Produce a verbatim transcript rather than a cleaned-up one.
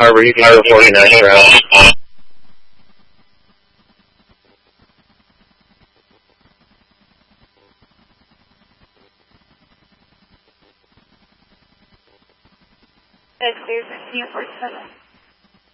Harbor, you can go forty-nine route. That's zero sixteen four seven.